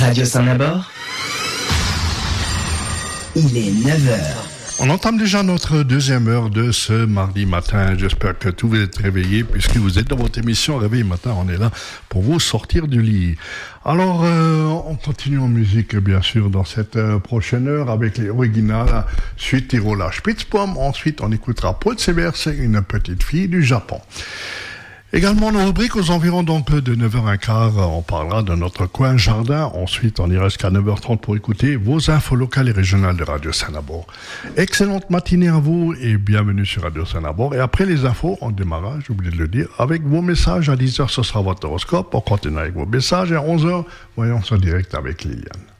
Radio Saint-Nabord, il est 9h. On entame déjà notre deuxième heure de ce mardi matin. J'espère que tous vous êtes réveillés puisque vous êtes dans votre émission Réveil Matin. On est là pour vous sortir du lit. Alors, on continue en musique, bien sûr, dans cette prochaine heure avec les originales. Suite Tirola Spitzbaum. Ensuite, on écoutera Paul Severs, une petite fille du Japon. Également, nos rubriques aux environs donc de 9h15, on parlera de notre coin jardin. Ensuite, on ira jusqu'à 9h30 pour écouter vos infos locales et régionales de Radio Saint-Nabord. Excellente matinée à vous et bienvenue sur Radio Saint-Nabord. Et après les infos, on démarrera, j'ai oublié de le dire, avec vos messages. À 10h, ce sera votre horoscope. On continue avec vos messages et à 11h, voyons en direct avec Liliane.